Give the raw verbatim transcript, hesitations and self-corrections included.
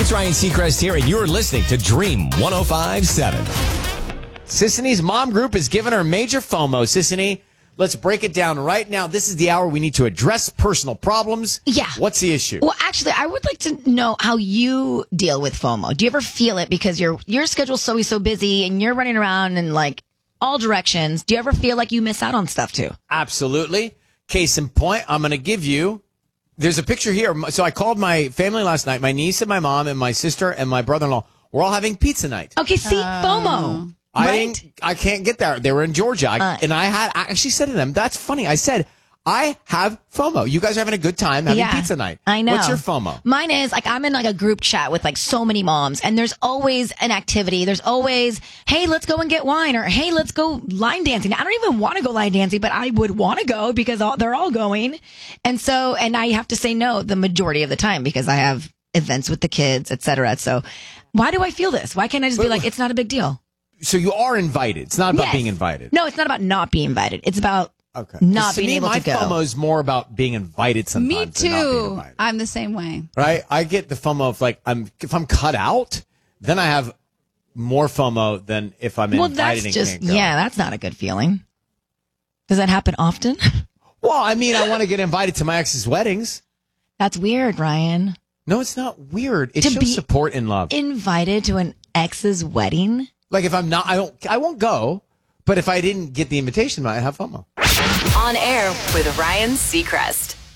It's Ryan Seacrest here, and you're listening to Dream one oh five point seven. Sisney's mom group is giving her major FOMO. Sisney, let's break it down right now. This is the hour we need to address personal problems. Yeah. What's the issue? Well, actually, I would like to know how you deal with FOMO. Do you ever feel it because your your schedule's so so busy and you're running around in like all directions? Do you ever feel like you miss out on stuff too? Absolutely. Case in point, I'm going to give you. There's a picture here. So I called my family last night. My niece and my mom and my sister and my brother-in-law. We're all having pizza night. Okay, see, FOMO. I right? didn't, I can't get there. They were in Georgia. I, Uh, and I had I actually said to them, that's funny. I said, I have FOMO. You guys are having a good time having Yeah, pizza night. I know. What's your FOMO? Mine is like I'm in like a group chat with like so many moms, and there's always an activity. There's always, hey, let's go and get wine, or hey, let's go line dancing. I don't even want to go line dancing, but I would want to go because all, they're all going. And so, and I have to say no the majority of the time because I have events with the kids, et cetera. So why do I feel this? Why can't I just be like, it's not a big deal? So you are invited. It's not about Yes. being invited. No, it's not about not being invited. It's about Okay. not To being me, able my to go. FOMO is more about being invited sometimes. Me than not being too. invited. I'm the same way. Right? I get the FOMO of like, I'm if I'm cut out, then I have more FOMO than if I'm Well, invited that's and just, can't go. yeah, that's not a good feeling. Does that happen often? Well, I mean, I want to get invited to my ex's weddings. That's weird, Ryan. No, it's not weird. It To shows be support and love. Invited to an ex's wedding? Like if I'm not, I don't, I won't go. But if I didn't get the invitation, I have FOMO. On air with Ryan Seacrest.